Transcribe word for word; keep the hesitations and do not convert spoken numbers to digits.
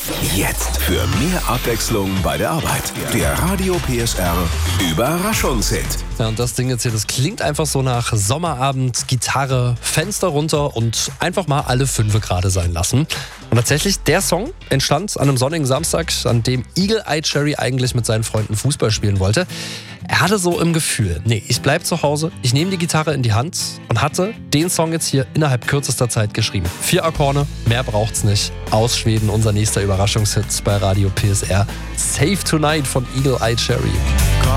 Jetzt für mehr Abwechslung bei der Arbeit. Der Radio P S R Überraschungshit. Ja, und das Ding jetzt hier, das klingt einfach so nach Sommerabend, Gitarre, Fenster runter und einfach mal alle Fünfe gerade sein lassen. Und tatsächlich, der Song entstand an einem sonnigen Samstag, an dem Eagle Eye Cherry eigentlich mit seinen Freunden Fußball spielen wollte. Er hatte so im Gefühl, nee, ich bleib zu Hause, ich nehme die Gitarre in die Hand und hatte den Song jetzt hier innerhalb kürzester Zeit geschrieben. Vier Akkorde, mehr braucht's nicht. Aus Schweden, unser nächster Überraschungshit bei Radio P S R. Save Tonight von Eagle Eye Cherry.